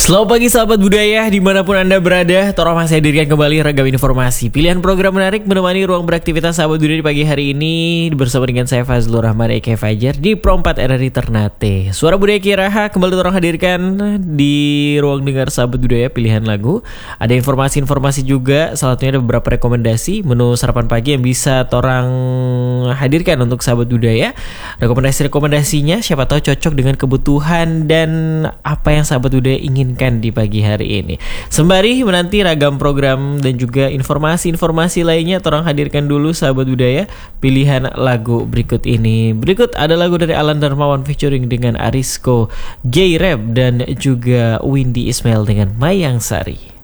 Selamat pagi sahabat budaya, dimanapun Anda berada, Torah masih hadirkan kembali ragam informasi. Pilihan program menarik menemani ruang beraktivitas sahabat budaya di pagi hari ini bersama dengan saya Fazlur Rahman Eke Fajar di Pro 4 RRI Ternate. Suara budaya Kiraha kembali Torah hadirkan di ruang dengar sahabat budaya pilihan lagu. Ada informasi-informasi juga, salah satunya ada beberapa rekomendasi menu sarapan pagi yang bisa Torang hadirkan untuk sahabat budaya. Rekomendasinya siapa tahu cocok dengan kebutuhan dan apa yang sahabat budaya inginkan di pagi hari ini. Sembari menanti ragam program dan juga informasi-informasi lainnya, Torang hadirkan dulu sahabat budaya pilihan lagu berikut ini. Berikut ada lagu dari Alan Darmawan featuring dengan Arisco, J-Rap dan juga Windy Ismail dengan Mayang Sari.